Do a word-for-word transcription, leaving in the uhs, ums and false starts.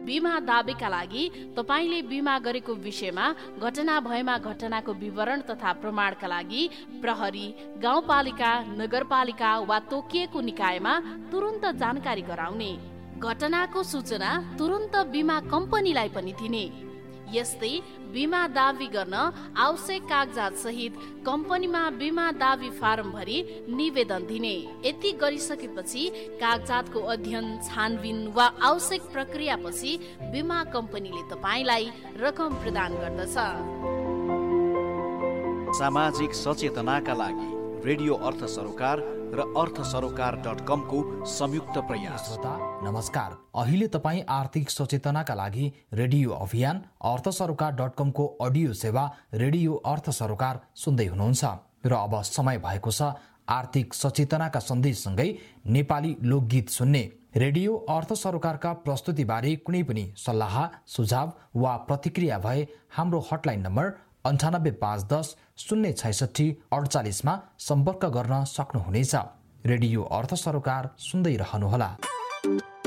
बीमा दाबीका लागि तपाईले बीमा गरेको विषयमा घटना भएमा घटनाको विवरण तथा प्रमाणका लागि प्रहरी, गाउँपालिका, नगरपालिका वा तोकिएको निकायमा तुरुन्त जानकारी गराउने। घटनाको सूचना तुरुन्त बीमा कम्पनीलाई पनि दिने। यस्तै बीमा दावी गर्न आवश्यक कागजात सहित कम्पनीमा बीमा दावी फारम भरी निवेदन दिने। यति गरिसकेपछि कागजातको अध्ययन, छानबिन वा आवश्यक प्रक्रियापछि बीमा कम्पनीले तपाईलाई रकम प्रदान गर्दछ। सामाजिक सचेतनाका लागि रेडियो अर्थ सरोकार र अर्थ सरोकार डट कम को संयुक्त प्रयास। श्रोता नमस्कार, अहिले तपाईँ आर्थिक सचेतनाका लागि रेडियो अभियान अर्थ सरोकार डट कम को अडियो सेवा रेडियो अर्थ सरोकार सुन्दै हुनुहुन्छ र अब समय भएको छ आर्थिक सचेतनाका सन्देशसँगै नेपाली लोकगीत सुन्ने। रेडियो अर्थ सरोकारका प्रस्तुतिबारे कुनै पनि सल्लाह, सुझाव वा प्रतिक्रिया भए हाम्रो हटलाइन नम्बर अन्ठानब्बे पाँच दस शून्य छैसठी अडचालिसमा सम्पर्क गर्न सक्नुहुनेछ। रेडियो अर्थ सरोकार सुन्दै रहनुहोला।